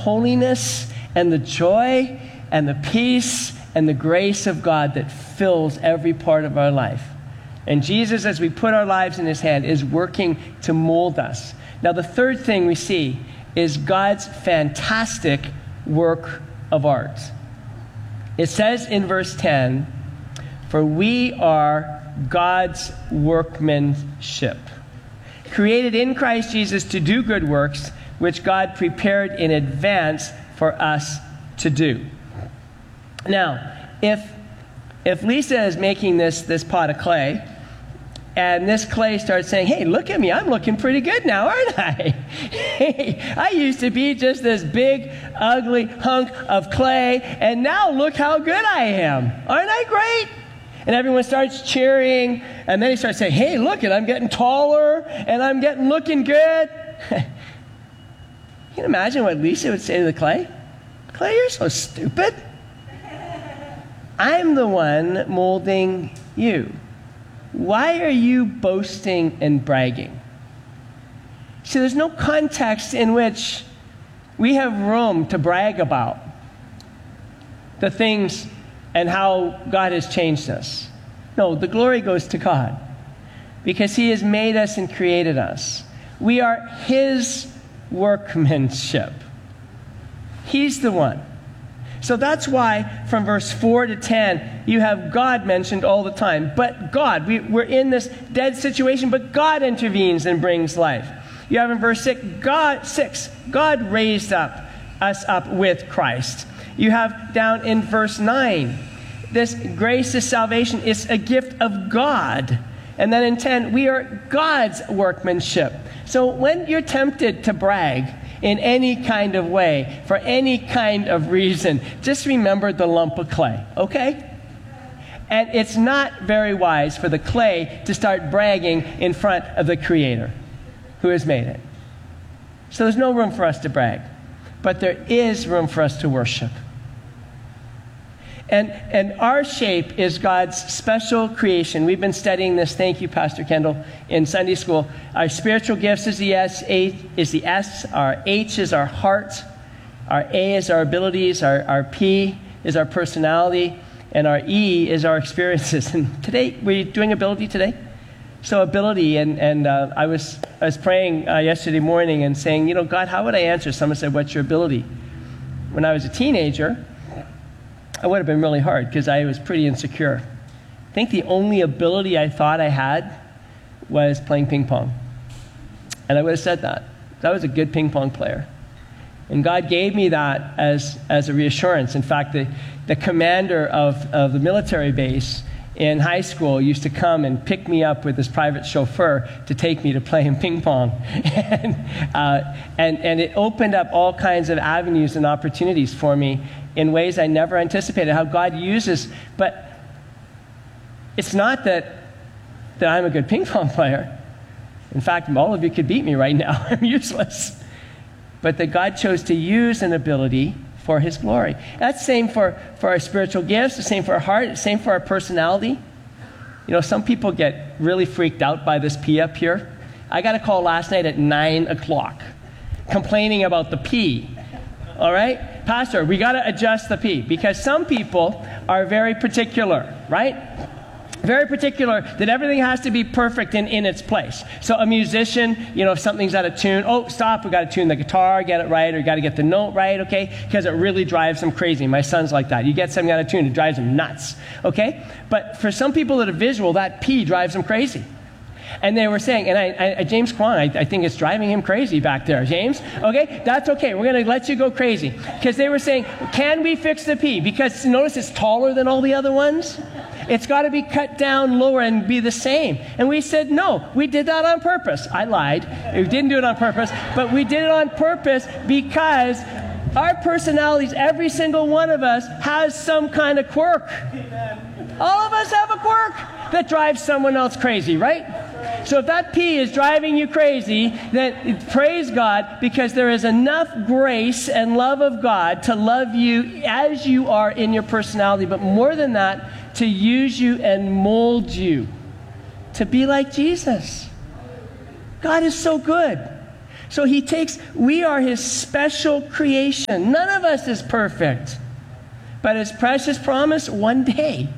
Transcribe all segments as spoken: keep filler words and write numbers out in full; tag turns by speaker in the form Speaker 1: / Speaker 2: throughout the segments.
Speaker 1: holiness and the joy and the peace and the grace of God that fills every part of our life. And Jesus, as we put our lives in his hand, is working to mold us. Now, the third thing we see is God's fantastic work of art. It says in verse ten, "For we are God's workmanship, created in Christ Jesus to do good works, which God prepared in advance for us to do." Now, if if Lisa is making this, this pot of clay, and this clay starts saying, "Hey, look at me, I'm looking pretty good now, aren't I? Hey, I used to be just this big, ugly hunk of clay, and now look how good I am. Aren't I great?" And everyone starts cheering, and then he starts saying, "Hey, look it, I'm getting taller, and I'm getting looking good." You can imagine what Lisa would say to the clay. "Clay, you're so stupid. I'm the one molding you. Why are you boasting and bragging?" See, there's no context in which we have room to brag about the things and how God has changed us. No, the glory goes to God because he has made us and created us. We are his workmanship. He's the one. So that's why from verse four to ten, you have God mentioned all the time. But God, we, we're in this dead situation, but God intervenes and brings life. You have in verse six, God, six, God raised up us up with Christ. You have down in verse nine, this grace, this salvation is a gift of God. And then in ten, we are God's workmanship. So when you're tempted to brag in any kind of way, for any kind of reason, just remember the lump of clay, okay? And it's not very wise for the clay to start bragging in front of the Creator who has made it. So there's no room for us to brag, but there is room for us to worship. And, and our shape is God's special creation. We've been studying this, thank you, Pastor Kendall, in Sunday school. Our spiritual gifts is the S, A is the S, our H is our heart, our A is our abilities, our, our P is our personality, and our E is our experiences. And today, we're doing ability today? So ability, and, and uh, I was I was praying uh, yesterday morning and saying, you know, God, how would I answer? Someone said, "What's your ability?" When I was a teenager, it would have been really hard because I was pretty insecure. I think the only ability I thought I had was playing ping pong. And I would have said that. I was a good ping pong player. And God gave me that as, as a reassurance. In fact, the, the commander of, of the military base in high school used to come and pick me up with his private chauffeur to take me to play him ping pong. and, uh, and, and it opened up all kinds of avenues and opportunities for me in ways I never anticipated, how God uses. But it's not that, that I'm a good ping pong player. In fact, all of you could beat me right now. I'm useless. But that God chose to use an ability for his glory. That's the same for, for our spiritual gifts, the same for our heart, the same for our personality. You know, some people get really freaked out by this P up here. I got a call last night at nine o'clock complaining about the P. All right? Pastor, we got to adjust the P because some people are very particular, right? Very particular that everything has to be perfect in, in its place. So a musician, you know, if something's out of tune, oh, stop, we got to tune the guitar, get it right, or got to get the note right, okay? Because it really drives them crazy. My son's like that. You get something out of tune, it drives them nuts, okay? But for some people that are visual, that P drives them crazy. And they were saying, and I, I, James Kwan, I, I think it's driving him crazy back there, James. Okay, that's okay. We're going to let you go crazy. Because they were saying, can we fix the P? Because notice it's taller than all the other ones. It's got to be cut down lower and be the same. And we said, no, we did that on purpose. I lied. We didn't do it on purpose. But we did it on purpose because our personalities, every single one of us, has some kind of quirk. All of us have a quirk that drives someone else crazy, right? So if that P is driving you crazy, then praise God, because there is enough grace and love of God to love you as you are in your personality, but more than that, to use you and mold you to be like Jesus. God is so good. So he takes, we are his special creation. None of us is perfect. But his precious promise, one day,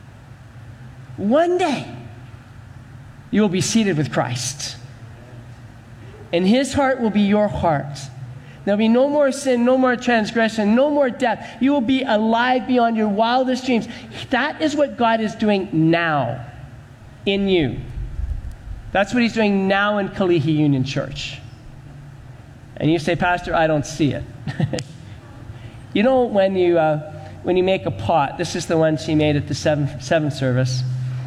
Speaker 1: one day, you will be seated with Christ. And his heart will be your heart. There'll be no more sin, no more transgression, no more death. You will be alive beyond your wildest dreams. That is what God is doing now in you. That's what he's doing now in Kalihi Union Church. And you say, Pastor, I don't see it. You know, when you uh, when you make a pot, this is the one she made at the seventh, seventh service.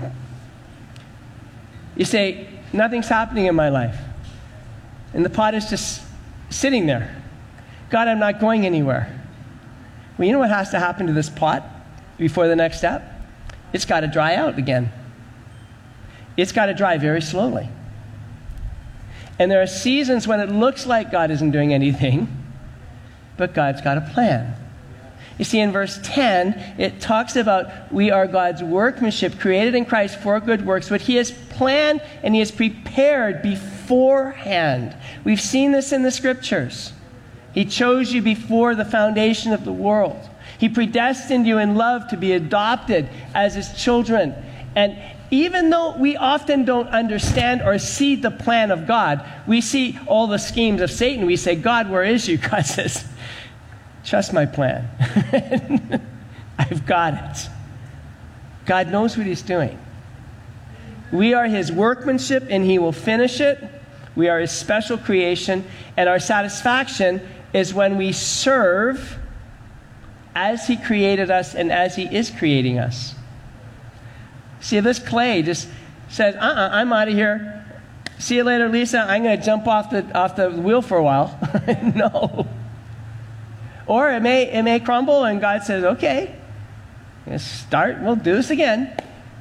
Speaker 1: You say, nothing's happening in my life. And the pot is just sitting there. God, I'm not going anywhere. Well, you know what has to happen to this pot before the next step? It's got to dry out again. It's got to dry very slowly. And there are seasons when it looks like God isn't doing anything, but God's got a plan. You see, in verse ten, it talks about we are God's workmanship, created in Christ for good works, what he has planned and he has prepared beforehand. We've seen this in the scriptures. He chose you before the foundation of the world. He predestined you in love to be adopted as his children. And even though we often don't understand or see the plan of God, we see all the schemes of Satan. We say, God, where is you? God says, trust my plan. I've got it. God knows what he's doing. We are his workmanship and he will finish it. We are his special creation, and our satisfaction is when we serve as he created us and as he is creating us. See, this clay just says, uh-uh, I'm out of here. See you later, Lisa. I'm going to jump off the off the wheel for a while. No. Or it may it may crumble, and God says, okay, let's start. We'll do this again.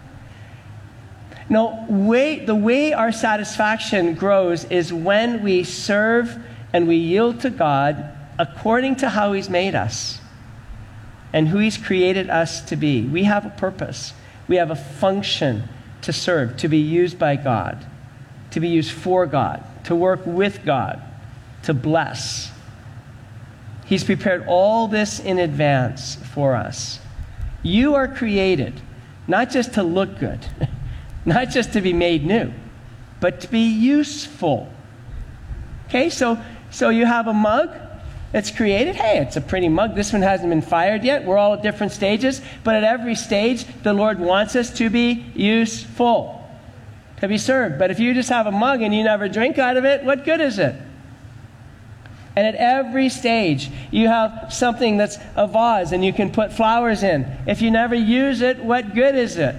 Speaker 1: No, way, the way our satisfaction grows is when we serve and we yield to God according to how he's made us and who he's created us to be. We have a purpose. We have a function to serve, to be used by God, to be used for God, to work with God, to bless. He's prepared all this in advance for us. You are created not just to look good, not just to be made new, but to be useful. Okay, so, so you have a mug that's created. Hey, it's a pretty mug. This one hasn't been fired yet. We're all at different stages. But at every stage, the Lord wants us to be useful, to be served. But if you just have a mug and you never drink out of it, what good is it? And at every stage, you have something that's a vase and you can put flowers in. If you never use it, what good is it?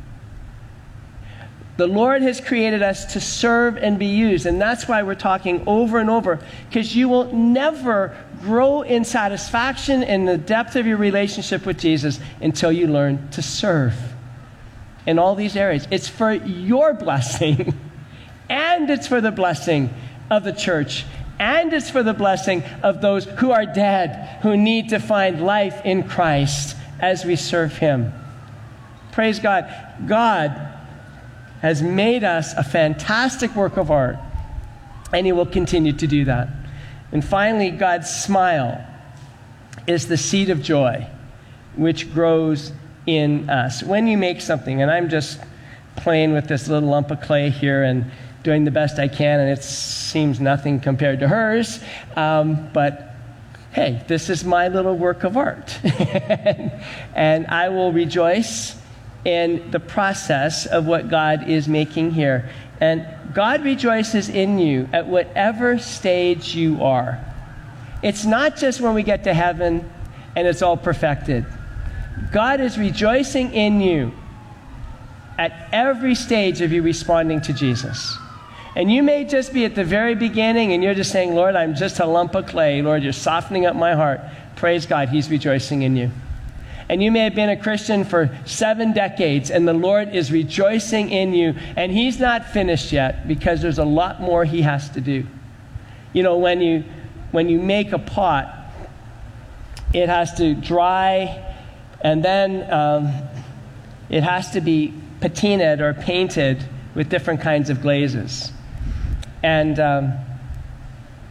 Speaker 1: The Lord has created us to serve and be used, and that's why we're talking over and over, because you will never grow in satisfaction in the depth of your relationship with Jesus until you learn to serve in all these areas. It's for your blessing, and it's for the blessing of the church, and it's for the blessing of those who are dead, who need to find life in Christ as we serve him. Praise God. God has made us a fantastic work of art, and he will continue to do that. And finally, God's smile is the seed of joy, which grows in us. When you make something, and I'm just playing with this little lump of clay here and doing the best I can, and it seems nothing compared to hers, um, but hey, this is my little work of art. And I will rejoice in the process of what God is making here. And God rejoices in you at whatever stage you are. It's not just when we get to heaven and it's all perfected. God is rejoicing in you at every stage of you responding to Jesus. And you may just be at the very beginning and you're just saying, Lord, I'm just a lump of clay. Lord, you're softening up my heart. Praise God, he's rejoicing in you. And you may have been a Christian for seven decades, and the Lord is rejoicing in you, and he's not finished yet because there's a lot more he has to do. You know, when you when you make a pot, it has to dry, and then um, it has to be patinaed or painted with different kinds of glazes. And um,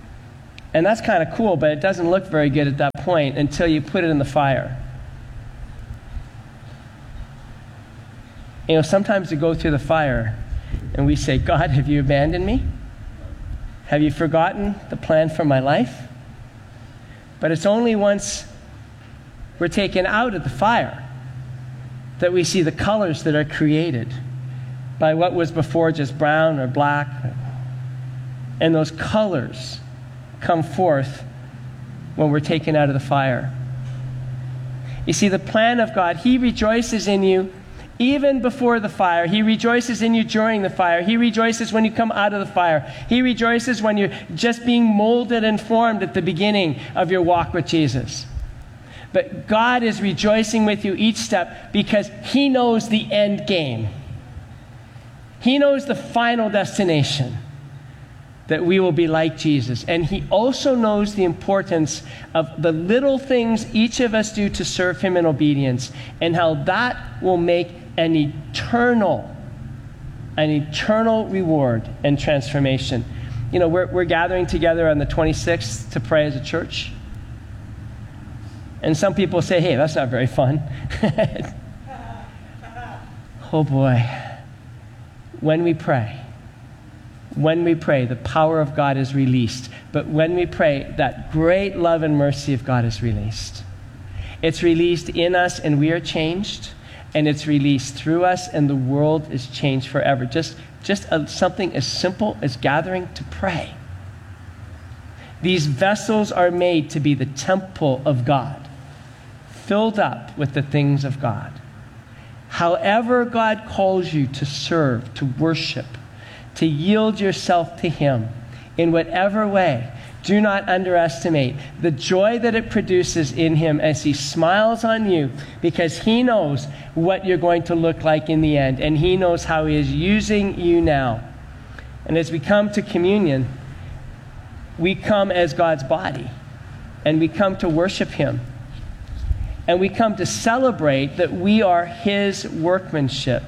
Speaker 1: And that's kind of cool, but it doesn't look very good at that point until you put it in the fire. You know, sometimes we go through the fire and we say, God, have you abandoned me? Have you forgotten the plan for my life? But it's only once we're taken out of the fire that we see the colors that are created by what was before just brown or black. And those colors come forth when we're taken out of the fire. You see, the plan of God, He rejoices in you even before the fire. He rejoices in you during the fire. He rejoices when you come out of the fire. He rejoices when you're just being molded and formed at the beginning of your walk with Jesus. But God is rejoicing with you each step because He knows the end game. He knows the final destination, that we will be like Jesus. And He also knows the importance of the little things each of us do to serve Him in obedience, and how that will make an eternal, an eternal reward and transformation. You know, we're, we're gathering together on the twenty-sixth to pray as a church. And some people say, hey, that's not very fun. Oh boy. When we pray, when we pray, the power of God is released. But when we pray, that great love and mercy of God is released. It's released in us and we are changed. And it's released through us and the world is changed forever. Just, just a, something as simple as gathering to pray. These vessels are made to be the temple of God, filled up with the things of God. However God calls you to serve, to worship, to yield yourself to Him in whatever way, do not underestimate the joy that it produces in Him as He smiles on you, because He knows what you're going to look like in the end, and He knows how He is using you now. And as we come to communion, we come as God's body, and we come to worship Him. And we come to celebrate that we are His workmanship.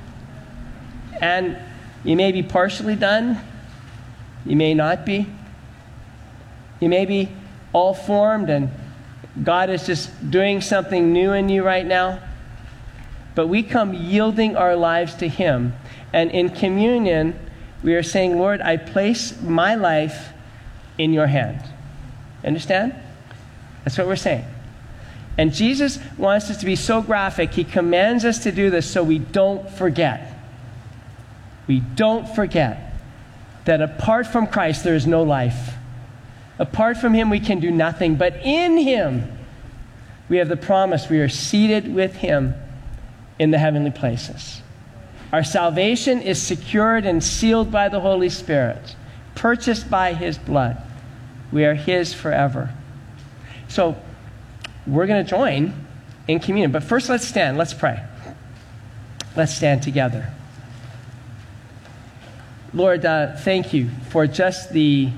Speaker 1: And you may be partially done. You may not be. You may be all formed and God is just doing something new in you right now. But we come yielding our lives to Him. And in communion, we are saying, Lord, I place my life in your hand. Understand? That's what we're saying. And Jesus wants us to be so graphic. He commands us to do this so we don't forget. We don't forget that apart from Christ, there is no life. Apart from Him, we can do nothing. But in Him, we have the promise we are seated with Him in the heavenly places. Our salvation is secured and sealed by the Holy Spirit, purchased by His blood. We are His forever. So, we're going to join in communion. But first, let's stand. Let's pray. Let's stand together. Lord, uh, thank you for just the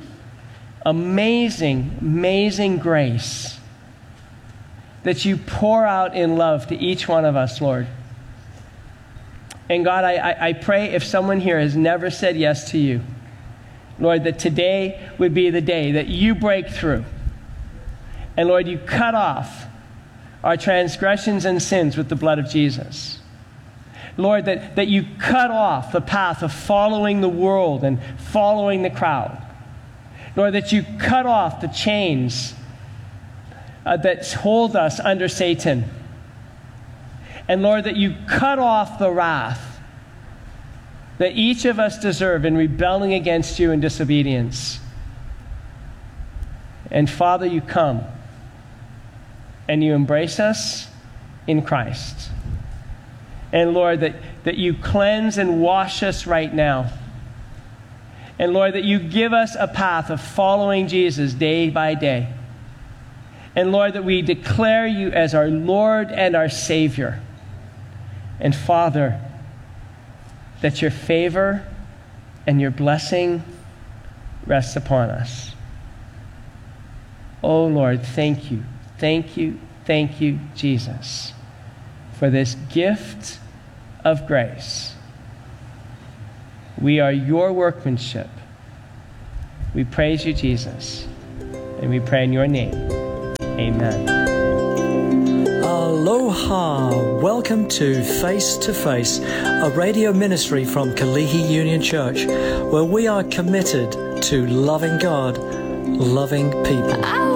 Speaker 1: amazing, amazing grace that you pour out in love to each one of us, Lord. And God, I, I, I pray if someone here has never said yes to you, Lord, that today would be the day that you break through. And Lord, you cut off our transgressions and sins with the blood of Jesus. Lord, that, that you cut off the path of following the world and following the crowd. Lord, that you cut off the chains uh, that hold us under Satan. And Lord, that you cut off the wrath that each of us deserve in rebelling against you in disobedience. And Father, you come and you embrace us in Christ. And Lord, that, that you cleanse and wash us right now. And Lord, that you give us a path of following Jesus day by day. And Lord, that we declare you as our Lord and our Savior. And Father, that your favor and your blessing rests upon us. Oh Lord, thank you. Thank you, thank you, Jesus, for this gift of grace. We are your workmanship. We praise you, Jesus, and we pray in your name. Amen.
Speaker 2: Aloha. Welcome to Face to Face, a radio ministry from Kalihi Union Church, where we are committed to loving God, loving people.